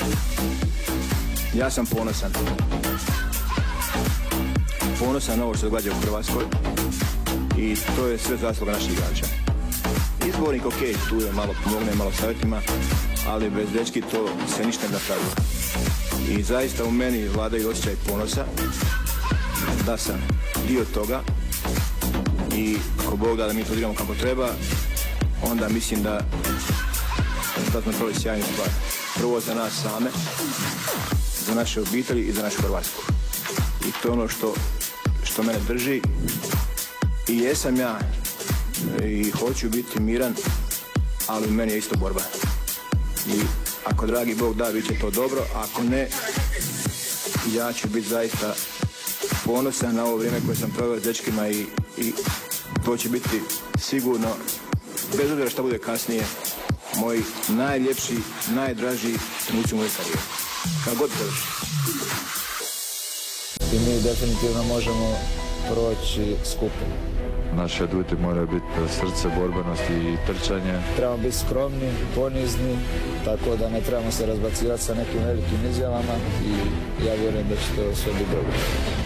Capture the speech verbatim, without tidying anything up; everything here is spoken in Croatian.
Ja sam ponosan. Ponosan na ovo što se događa u Hrvatskoj i to je sve zasluga naših igrača. Izbornik, ok, tu je malo pomogne, malo savjetima, ali bez dečki to se ništa ne napravilo. I zaista u meni vladaju osjećaj ponosa da sam dio toga i ako Bog da da mi to igramo kako treba, onda mislim da da smo napravili sjajnu stvar. Prvo za nas same, za naše obitelji i za našu Hrvatsku. I to je ono što, što mene drži. I jesam ja i hoću biti miran, ali meni je isto borba. I ako dragi Bog da, bit će to dobro, ako ne, ja ću biti zaista ponosan na ovo vrijeme koje sam proveo s dečkima i, i to će biti sigurno, bez obzira šta bude kasnije, moji najljepši, najdraži trenuci u mojoj karijeri. Kako god završi. I mi definitivno možemo proći skupo. Naši aduti moraju biti srce, borbenost i trčanje. Trebamo biti skromni, ponizni, tako da ne trebamo se razbacivati sa nekim velikim izjavama i ja vjerujem da će to sve biti dobro.